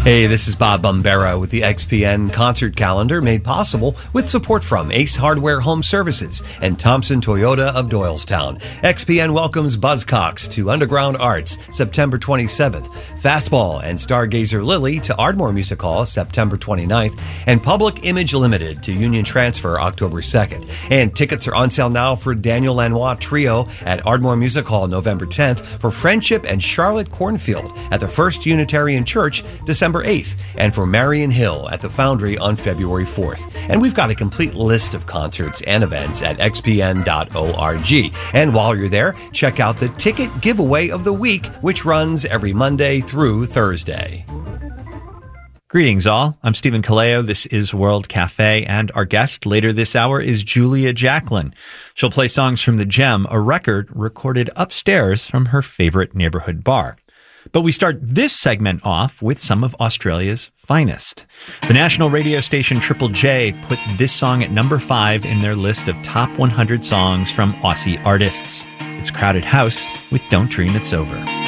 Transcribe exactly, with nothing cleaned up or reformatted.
Hey, this is Bob Bombera with the X P N concert calendar, made possible with support from Ace Hardware Home Services and Thompson Toyota of Doylestown. X P N welcomes Buzzcocks to Underground Arts September twenty-seventh, Fastball and Stargazer Lily to Ardmore Music Hall September twenty-ninth, and Public Image Limited to Union Transfer October second. And tickets are on sale now for Daniel Lanois Trio at Ardmore Music Hall November tenth, for Friendship and Charlotte Cornfield at the First Unitarian Church December eighth, and for Marion Hill at the Foundry on February fourth. And we've got a complete list of concerts and events at x p n dot org. And while you're there, check out the Ticket Giveaway of the Week, which runs every Monday through Thursday. Greetings, all. I'm Stephen Kaleo. This is World Cafe, and our guest later this hour is Julia Jacklin. She'll play songs from The Gem, a record recorded upstairs from her favorite neighborhood bar. But we start this segment off with some of Australia's finest. The national radio station Triple J put this song at number five in their list of top one hundred songs from Aussie artists. It's Crowded House with Don't Dream It's Over.